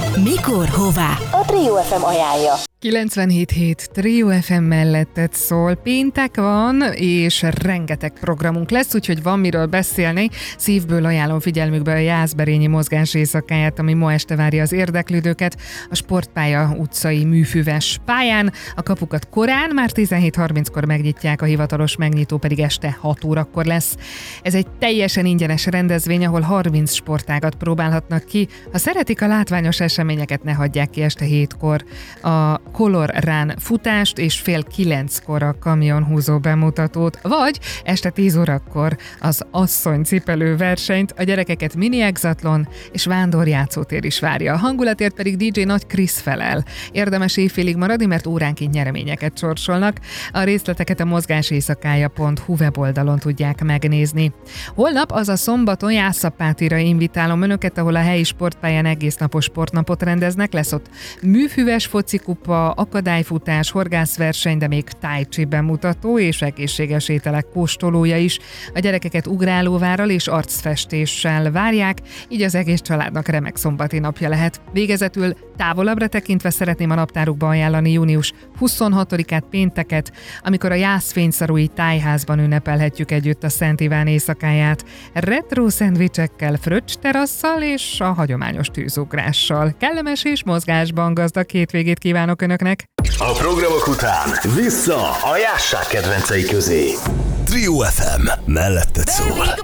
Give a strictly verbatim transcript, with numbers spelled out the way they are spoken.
Mikor, hová? A Trio ef em ajánlja. kilencvenhét hét Trio ef em melletted szól. Péntek van, és rengeteg programunk lesz, úgyhogy van miről beszélni. Szívből ajánlom figyelmükbe a Jászberényi mozgás éjszakáját, ami ma este várja az érdeklődőket a Sportpálya utcai műfüves pályán. A kapukat korán, már tizenhét harminckor megnyitják, a hivatalos megnyitó pedig este hat órakor lesz. Ez egy teljesen ingyenes rendezvény, ahol harminc sportágat próbálhatnak ki. Ha szeretik a látványos eseményeket, ne hagyják ki este hétkor a Color Run futást, és fél kilenckor a kamionhúzó bemutatót, vagy este tíz órakor az asszonycipelő versenyt, a gyerekeket mini exatlon és vándorjátszótér is várja. A hangulatért pedig dé dzsé Nagy Krisz felel. Érdemes éjfélig maradni, mert óránként nyereményeket sorsolnak. A részleteket a mozgáséjszakája pont hu weboldalon tudják megnézni. Holnap, azaz szombaton Jászapátira invitálom önöket, ahol a helyi sportpályán egésznapos sportnapot rendeznek, lesz ott műfüves focikupa, akadályfutás, horgászverseny, de még tai chi bemutató és egészséges ételek kóstolója is. A gyerekeket ugrálóvárral és arcfestéssel várják, így az egész családnak remek szombati napja lehet. Végezetül távolabbra tekintve szeretném a naptárukba ajánlani június huszonhatodikát, pénteket, amikor a Jászfényszarui tájházban ünnepelhetjük együtt a Szent Iván éjszakáját. Retro szendvicsekkel, fröccs terasszal és a hagyományos tűzugrással. Kellemes és mozgásban gazdag hétvégét kívánok önöknek! A programok után vissza a Jászság kedvencei közé. Trio ef em melletted szól.